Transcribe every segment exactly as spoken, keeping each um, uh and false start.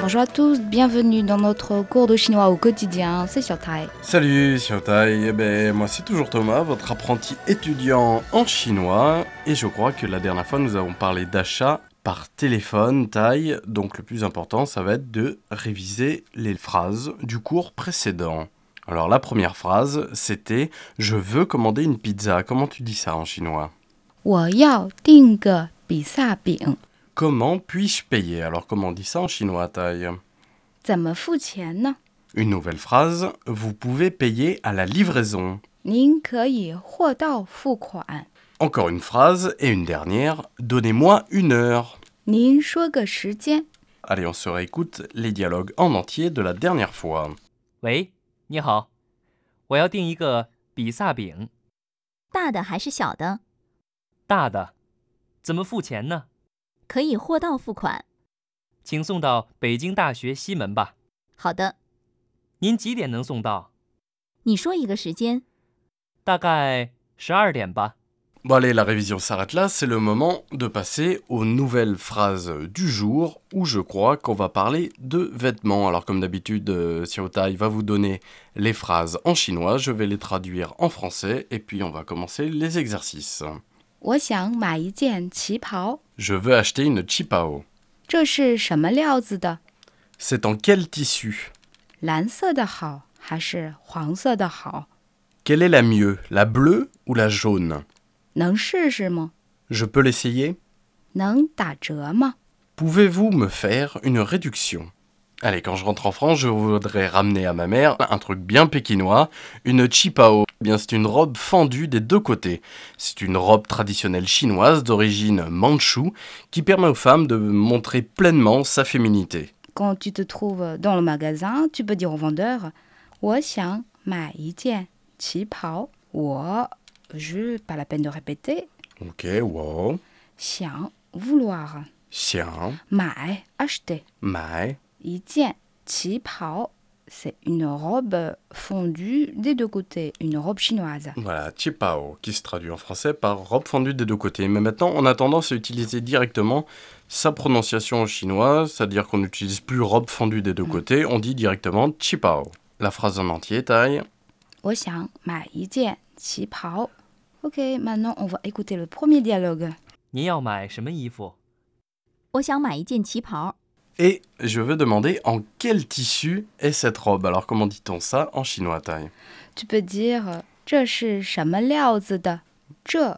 Bonjour à tous, bienvenue dans notre cours de chinois au quotidien, c'est Xiaotai. Salut Xiaotai, eh ben, moi c'est toujours Thomas, votre apprenti étudiant en chinois, et je crois que la dernière fois nous avons parlé d'achat par téléphone, taille, donc le plus important ça va être de réviser les phrases du cours précédent. Alors la première phrase c'était « Je veux commander une pizza ». Comment tu dis ça en chinois ? 我要订个比萨饼， Comment puis-je payer ? Alors comment on dit ça en chinois, taille ? 怎么付钱呢？ Une nouvelle phrase « Vous pouvez payer à la livraison ». 您可以货到付款。 Encore une phrase et une dernière « Donnez-moi une heure ». 您说个时间。 Allez, on se réécoute les dialogues en entier de la dernière fois. 喂，你好，我要订一个比萨饼， 大的还是小的？ 大的，怎么付钱呢？ 可以货到付款。 请送到北京大学西门吧。 好的， 您几点能送到？ 你说一个时间。 大概十二点吧。 Bon allez, la révision s'arrête là, c'est le moment de passer aux nouvelles phrases du jour où je crois qu'on va parler de vêtements. Alors comme d'habitude, euh, Xiaotai va vous donner les phrases en chinois, je vais les traduire en français et puis on va commencer les exercices. 我想买一件旗袍， Je veux acheter une qipao. 这是什么料子的？ C'est en quel tissu ? 蓝色的好还是黄色的好？ Quelle est la mieux, la bleue ou la jaune ? 能试试吗？ Je peux l'essayer ? 能打折吗？ Pouvez-vous me faire une réduction ? Allez, quand je rentre en France, je voudrais ramener à ma mère un truc bien pékinois, une qipao. Eh bien, c'est une robe fendue des deux côtés. C'est une robe traditionnelle chinoise d'origine mandchoue qui permet aux femmes de montrer pleinement sa féminité. Quand tu te trouves dans le magasin, tu peux dire au vendeur 我想买一件旗袍。我 je pas la peine de répéter. Ok, wow. 想 vouloir. Xiang, 买 acheter. mai, 一件旗袍 c'est une robe fondue des deux côtés, une robe chinoise. voilà, qipao, qui se traduit en français par robe fendue des deux côtés. Mais maintenant, on a tendance à utiliser directement sa prononciation en chinois, c'est-à-dire qu'on n'utilise plus robe fendue des deux côtés, on dit directement qipao. La phrase en entier, taille. 我想买一件旗袍。Ok, maintenant on va écouter le premier dialogue. 您要买什么衣服？ 我想买一件旗袍。 Et je veux demander en quel tissu est cette robe. Alors comment dit-on ça en chinois, taille ? Tu peux dire 这是什么料子的？这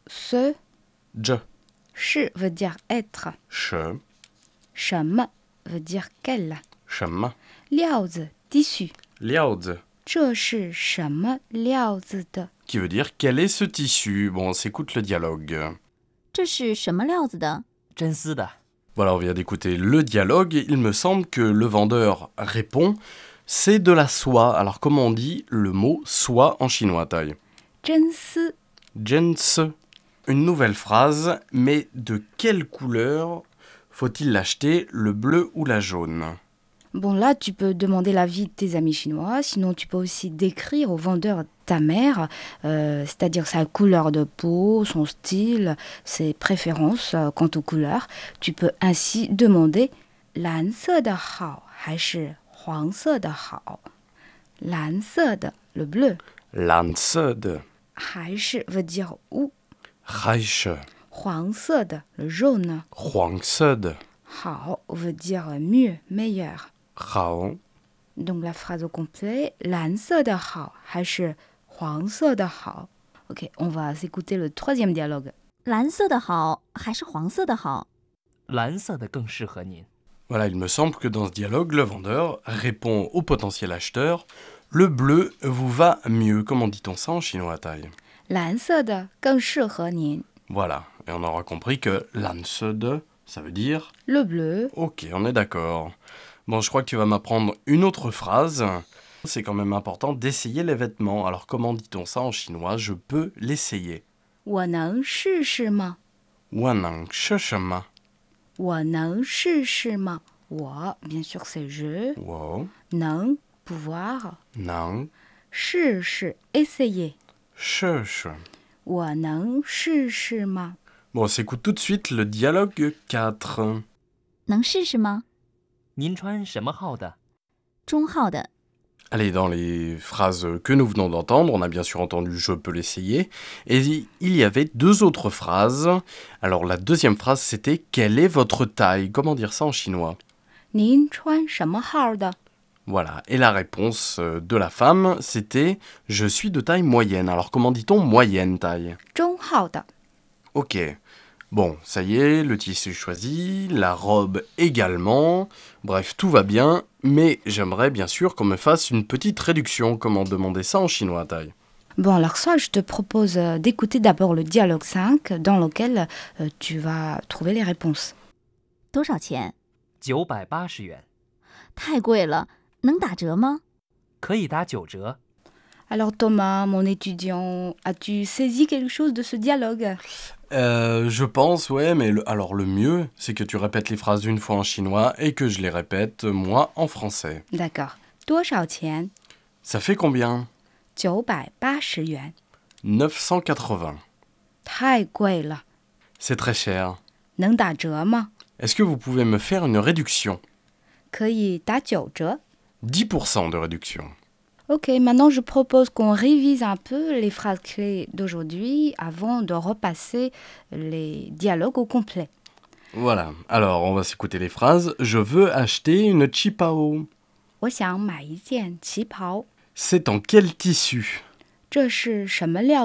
ce Je, 是 veut dire être. che, 什么 veut dire quel. shema, 料子 tissu. liaozi, 这是什么料子的？ qui veut dire quel est ce tissu. Bon, on s'écoute le dialogue. 这是什么料子的？ 真丝的。 Voilà, on vient d'écouter le dialogue. Il me semble que le vendeur répond « c'est de la soie ». Alors comment on dit le mot « soie » en chinois, taille ? 真丝 Jense. Une nouvelle phrase, mais de quelle couleur faut-il l'acheter, le bleu ou la jaune ? Bon, là, tu peux demander l'avis de tes amis chinois. Sinon, tu peux aussi décrire au vendeur ta mère, euh, c'est-à-dire sa couleur de peau, son style, ses préférences euh, quant aux couleurs. Tu peux ainsi demander 蓝色的好还是黄色的好？蓝色的 le bleu, Lansed, 还是 veut dire ou, Reich, 黄色的 le jaune, Huangsed, 好 veut dire mieux, meilleur. Rao. Donc la phrase au complet, 蓝色的好还是黄色的好？ Ok, on va s'écouter le troisième dialogue. 蓝色的好还是黄色的好？ 蓝色的更适合您。 Voilà, il me semble que dans ce dialogue, le vendeur répond au potentiel acheteur « le bleu vous va mieux ». Comment dit-on ça en chinois, taille ? 蓝色的更适合您。 Voilà, et on aura compris que Lansed, ça veut dire Le bleu, ok, on est d'accord. Bon, je crois que tu vas m'apprendre une autre phrase. C'est quand même important d'essayer les vêtements. Alors, comment dit-on ça en chinois ? Je peux l'essayer. 我能试试吗？ Wanang sheshema. 我能试试吗？我 bien sûr c'est je, Wow. 能 pouvoir, Nang 试试 essayer. shesh. 我能试试吗？ Bon, on s'écoute tout de suite le dialogue quatre. 能试试吗？ 您穿什么号的？ 中号的。 Allez, dans les phrases que nous venons d'entendre, on a bien sûr entendu je peux l'essayer. Et il y avait deux autres phrases. Alors la deuxième phrase c'était quelle est votre taille? Comment dire ça en chinois? 您穿什么号的？ Voilà. Et la réponse de la femme c'était je suis de taille moyenne. Alors comment dit-on moyenne taille? 中号的。 Ok. Bon, ça y est, le tissu choisi, la robe également. Bref, tout va bien, mais j'aimerais bien sûr qu'on me fasse une petite réduction. Comment demander ça en chinois, Tai? Bon, alors soit je te propose euh, d'écouter d'abord le dialogue cinq, dans lequel euh, tu vas trouver les réponses. 多少钱？ 九百八十元， 太贵了，能打折吗？ 可以打九折。 Alors Thomas, mon étudiant, as-tu saisi quelque chose de ce dialogue? Euh, je pense, ouais, mais le, alors le mieux, c'est que tu répètes les phrases une fois en chinois et que je les répète, moi, en français. D'accord. 多少钱？ Ça fait combien? 九百八十元。 neuf cent quatre-vingts. 太贵了， C'est très cher. 能打折吗？ Est-ce que vous pouvez me faire une réduction? 可以打九折。 dix pour cent de réduction. Ok, maintenant je propose qu'on révise un peu les phrases clés d'aujourd'hui avant de repasser les dialogues au complet. Voilà, alors on va s'écouter les phrases. Je veux acheter une chipao. 我想买一件旗袍， C'est en quel tissu? 这是什么料